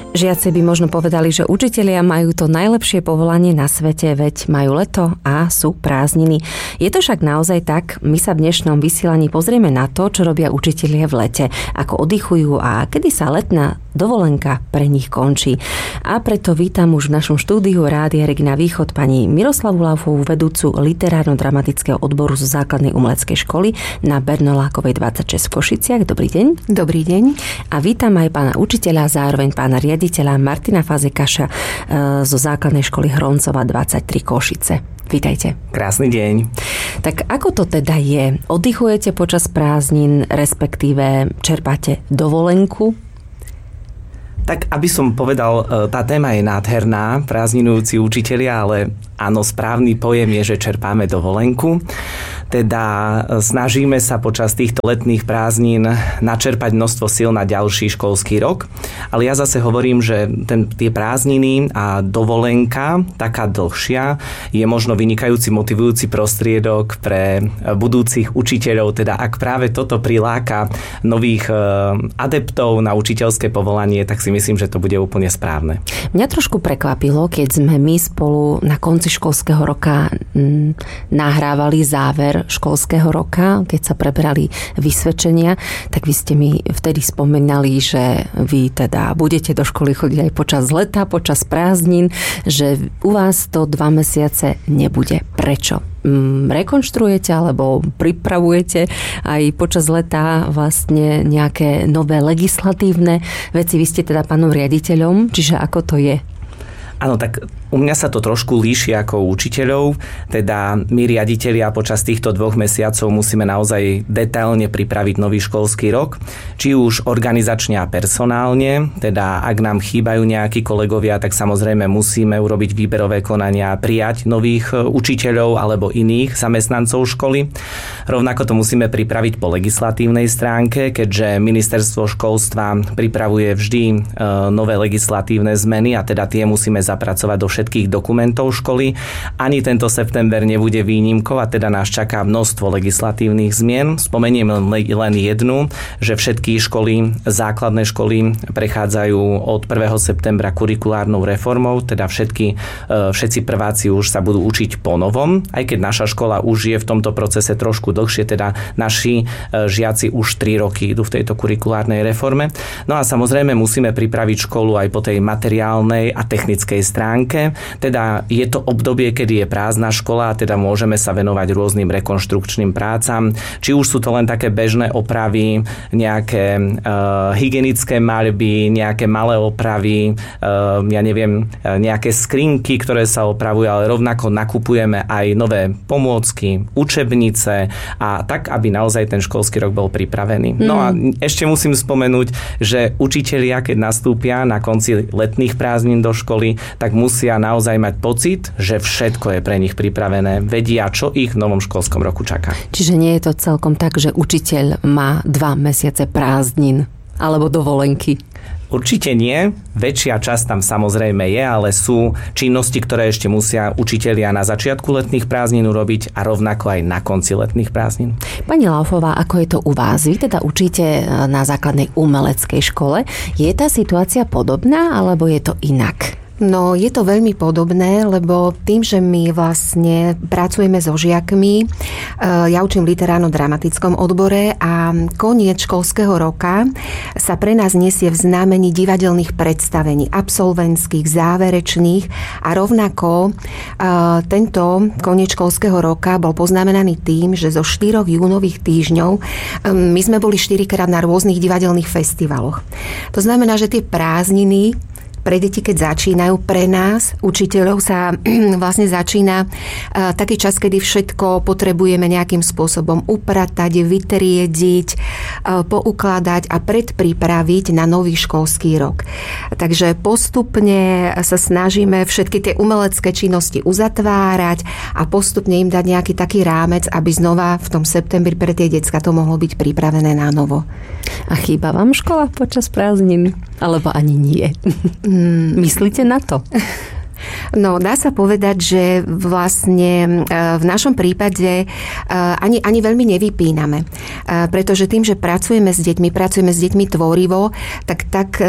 Žiaci by možno povedali, že učitelia majú to najlepšie povolanie na svete, veď majú leto a sú prázdniny. Je to však naozaj tak? My sa v dnešnom vysielaní pozrieme na to, čo robia učitelia v lete, ako oddychujú a kedy sa letná dovolenka pre nich končí. A preto vítam už v našom štúdiu Rádia Regina Východ pani Miroslavu Laufovú, vedúcu literárno-dramatického odboru zo základnej umeleckej školy na Bernolákovej 26 v Košiciach. Dobrý deň. Dobrý deň. A vítam aj pána učiteľa, zároveň pána riaditeľa Martina Fazekaša zo základnej školy Hroncova 23 Košice. Vítajte. Krásny deň. Tak ako to teda je? Oddychujete počas prázdnin, respektíve čerpáte dovolenku? Tak, aby som povedal, tá téma je nádherná, prázdninujúci učitelia, ale áno, správny pojem je, že čerpáme dovolenku. Teda snažíme sa počas týchto letných prázdnin načerpať množstvo síl na ďalší školský rok. Ale ja zase hovorím, že tie prázdniny a dovolenka, taká dlhšia, je možno vynikajúci motivujúci prostriedok pre budúcich učiteľov. Teda ak práve toto priláka nových adeptov na učiteľské povolanie, tak si myslím, že to bude úplne správne. Mňa trošku prekvapilo, keď sme my spolu na konci školského roka nahrávali záver školského roka, keď sa prebrali vysvedčenia, tak vy ste mi vtedy spomínali, že vy teda budete do školy chodiť aj počas leta, počas prázdnin, že u vás to 2 mesiace nebude. Prečo? Rekonštruujete alebo pripravujete aj počas leta vlastne nejaké nové legislatívne veci? Vy ste teda pánom riaditeľom, čiže ako to je? Áno, tak u mňa sa to trošku líši ako u učiteľov, teda my riaditelia počas týchto 2 mesiacov musíme naozaj detailne pripraviť nový školský rok, či už organizačne a personálne, teda ak nám chýbajú nejakí kolegovia, tak samozrejme musíme urobiť výberové konania, prijať nových učiteľov alebo iných zamestnancov školy. Rovnako to musíme pripraviť po legislatívnej stránke, keďže ministerstvo školstva pripravuje vždy nové legislatívne zmeny a teda tie musíme zapracovať do všetkých dokumentov školy. Ani tento september nebude výnimkou a teda nás čaká množstvo legislatívnych zmien. Spomeniem len jednu, že všetky školy, základné školy prechádzajú od 1. septembra kurikulárnou reformou, teda všetci prváci už sa budú učiť po novom, aj keď naša škola už je v tomto procese trošku dlhšie, teda naši žiaci už 3 roky idú v tejto kurikulárnej reforme. No a samozrejme musíme pripraviť školu aj po tej materiálnej a technickej stránke. Teda je to obdobie, kedy je prázdna škola a teda môžeme sa venovať rôznym rekonštrukčným prácam. Či už sú to len také bežné opravy, nejaké hygienické maľby, nejaké malé opravy, nejaké skrinky, ktoré sa opravujú, ale rovnako nakupujeme aj nové pomôcky, učebnice a tak, aby naozaj ten školský rok bol pripravený. No a ešte musím spomenúť, že učitelia, keď nastúpia na konci letných prázdnin do školy, tak musia naozaj mať pocit, že všetko je pre nich pripravené, vedia, čo ich v novom školskom roku čaká. Čiže nie je to celkom tak, že učiteľ má 2 mesiace prázdnin alebo dovolenky? Určite nie. Väčšia časť tam samozrejme je, ale sú činnosti, ktoré ešte musia učitelia na začiatku letných prázdnin urobiť a rovnako aj na konci letných prázdnin. Pani Laufová, ako je to u vás? Vy teda učíte na základnej umeleckej škole. Je tá situácia podobná, alebo je to inak? No, je to veľmi podobné, lebo tým, že my vlastne pracujeme so žiakmi, ja učím v literárno-dramatickom odbore a koniec školského roka sa pre nás nesie v znamení divadelných predstavení, absolventských, záverečných a rovnako tento koniec školského roka bol poznamenaný tým, že zo 4 júnových týždňov my sme boli 4-krát na rôznych divadelných festivaloch. To znamená, že tie prázdniny pre deti, keď začínajú, pre nás, učiteľov, sa vlastne začína taký čas, kedy všetko potrebujeme nejakým spôsobom upratať, vytriediť, poukladať a predpripraviť na nový školský rok. Takže postupne sa snažíme všetky tie umelecké činnosti uzatvárať a postupne im dať nejaký taký rámec, aby znova v tom septembri pre tie decka to mohlo byť pripravené na novo. A chýba vám škola počas prázdnin? Alebo ani nie? Myslíte na to? No, dá sa povedať, že vlastne v našom prípade ani veľmi nevypíname. Pretože tým, že pracujeme s deťmi tvorivo, tak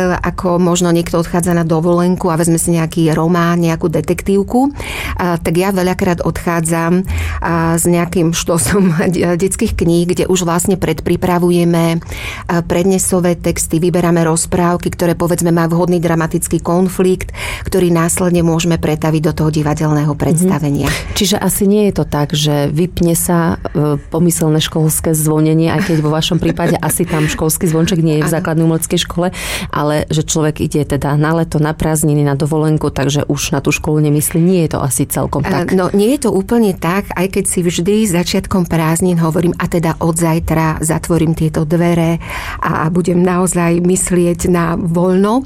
ako možno niekto odchádza na dovolenku a vezme si nejaký román, nejakú detektívku, tak ja veľakrát odchádzam s nejakým štosom detských kníh, kde už vlastne predpripravujeme prednesové texty, vyberáme rozprávky, ktoré povedzme majú vhodný dramatický konflikt, ktorý následne môžeme pretaviť do toho divadelného predstavenia. Čiže asi nie je to tak, že vypne sa pomyselné školské zvonenie, aj keď vo vašom prípade asi tam školský zvonček nie je v základnej umeleckej škole, ale že človek ide teda na leto, na prázdniny, na dovolenku, takže už na tú školu nemyslí. Nie je to asi celkom tak. No nie je to úplne tak, aj keď si vždy začiatkom prázdnin hovorím, a teda od zajtra zatvorím tieto dvere a budem naozaj myslieť na voľno.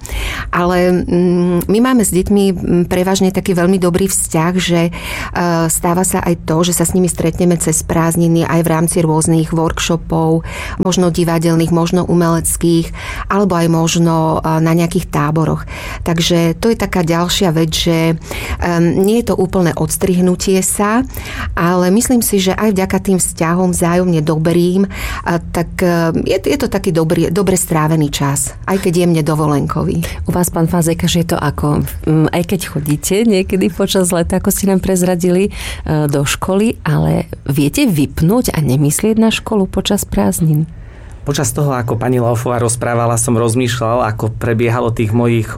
Ale my máme s deťmi prevažne taký veľmi dobrý vzťah, že stáva sa aj to, že sa s nimi stretneme cez prázdniny aj v rámci rôznych workshopov, možno divadelných, možno umeleckých, alebo aj možno na nejakých táboroch. Takže to je taká ďalšia vec, že nie je to úplné odstrihnutie sa, ale myslím si, že aj vďaka tým vzťahom vzájomne dobrým, tak je to taký dobre strávený čas, aj keď jemne dovolenkový. U vás, pán Fazekaš, je to ako, aj keď chodíte niekedy počas leta, ako ste nám prezradili, do školy, ale viete vypnúť a nemyslieť na školu počas prázdnin? Počas toho, ako pani Laufová rozprávala, som rozmýšľal, ako prebiehalo tých mojich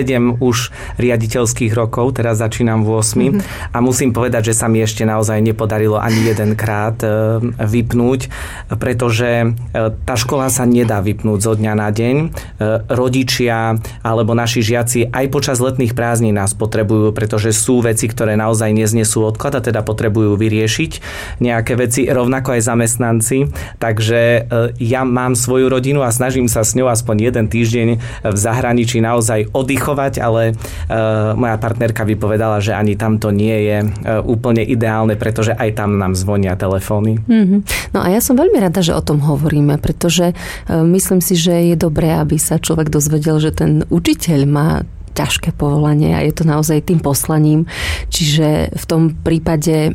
7 už riaditeľských rokov, teraz začínam v 8. A musím povedať, že sa mi ešte naozaj nepodarilo ani jedenkrát vypnúť, pretože tá škola sa nedá vypnúť zo dňa na deň. Rodičia alebo naši žiaci aj počas letných prázdnin nás potrebujú, pretože sú veci, ktoré naozaj neznesú odklad a teda potrebujú vyriešiť nejaké veci, rovnako aj zamestnanci. Takže ja mám svoju rodinu a snažím sa s ňou aspoň jeden týždeň v zahraničí naozaj oddychovať, ale moja partnerka vypovedala, že ani tam to nie je úplne ideálne, pretože aj tam nám zvonia telefóny. No a ja som veľmi rada, že o tom hovoríme, pretože myslím si, že je dobré, aby sa človek dozvedel, že ten učiteľ má ťažké povolanie a je to naozaj tým poslaním. Čiže v tom prípade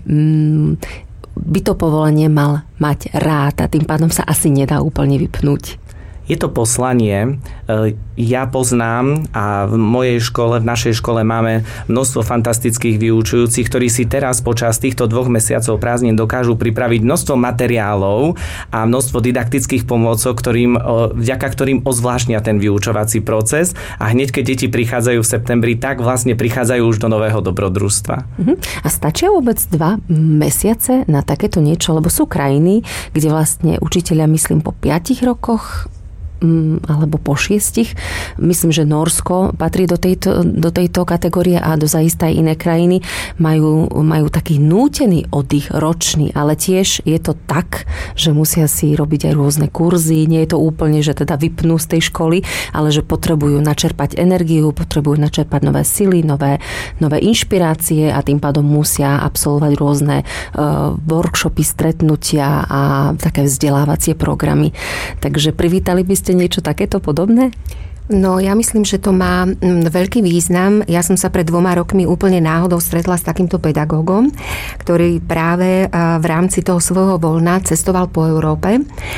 by to povolanie mal mať rád a tým pádom sa asi nedá úplne vypnúť. Je to poslanie. Ja poznám a v mojej škole, v našej škole máme množstvo fantastických vyučujúcich, ktorí si teraz počas týchto 2 mesiacov prázdnin dokážu pripraviť množstvo materiálov a množstvo didaktických pomôcok, vďaka ktorým ozvláštnia ten vyučovací proces a hneď keď deti prichádzajú v septembri, tak vlastne prichádzajú už do nového dobrodružstva. A stačia vôbec 2 mesiace na takéto niečo? Lebo sú krajiny, kde vlastne učiteľia, myslím, po 5 rokoch alebo po 6. Myslím, že Nórsko patrí do tejto kategórie a dozajista aj iné krajiny majú taký nútený oddych ročný, ale tiež je to tak, že musia si robiť aj rôzne kurzy. Nie je to úplne, že teda vypnú z tej školy, ale že potrebujú načerpať energiu, potrebujú načerpať nové sily, nové inšpirácie a tým pádom musia absolvovať rôzne workshopy, stretnutia a také vzdelávacie programy. Takže privítali by ste niečo takéto podobné? No, ja myslím, že to má veľký význam. Ja som sa pred 2 rokmi úplne náhodou stretla s takýmto pedagógom, ktorý práve v rámci toho svojho voľna cestoval po Európe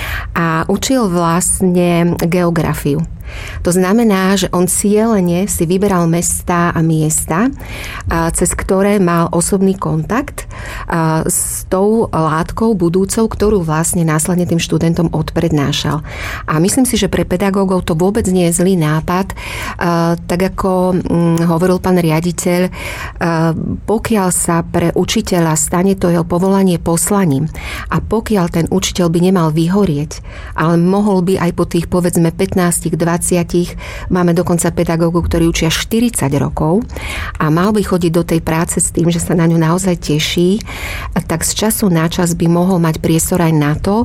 a učil vlastne geografiu. To znamená, že on cieľene si vyberal mestá a miesta, cez ktoré mal osobný kontakt s tou látkou budúcou, ktorú vlastne následne tým študentom odprednášal. A myslím si, že pre pedagógov to vôbec nie je zlý nápad. Tak ako hovoril pán riaditeľ, pokiaľ sa pre učiteľa stane to jeho povolanie poslaním a pokiaľ ten učiteľ by nemal vyhorieť, ale mohol by aj po tých povedzme 15-20, máme dokonca pedagógov, ktorí učia 40 rokov a mal by chodiť do tej práce s tým, že sa na ňu naozaj teší, tak z času na čas by mohol mať priestor aj na to,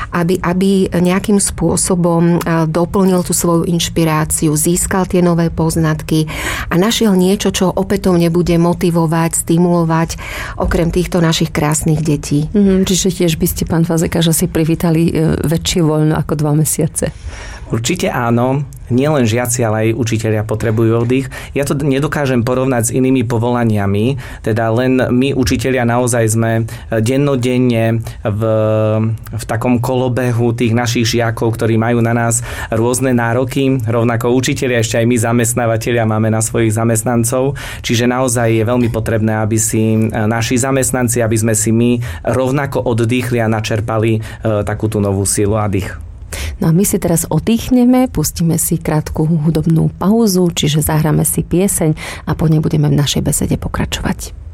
aby nejakým spôsobom doplnil tú svoju inšpiráciu, získal tie nové poznatky a našiel niečo, čo opätovne bude motivovať, stimulovať okrem týchto našich krásnych detí. Čiže tiež by ste, pán Fazekáš, asi privítali väčšie voľno ako 2 mesiace. Určite áno. nielen žiaci, ale aj učitelia potrebujú oddych. Ja to nedokážem porovnať s inými povolaniami, teda len my učitelia naozaj sme dennodenne v takom kolobehu tých našich žiakov, ktorí majú na nás rôzne nároky, rovnako učitelia, ešte aj my zamestnávateľia máme na svojich zamestnancov, čiže naozaj je veľmi potrebné, aby si naši zamestnanci, aby sme si my rovnako oddychli a načerpali takú tú novú silu a dých. No a my si teraz oddychneme, pustíme si krátku hudobnú pauzu, čiže zahráme si pieseň a po nej budeme v našej besede pokračovať.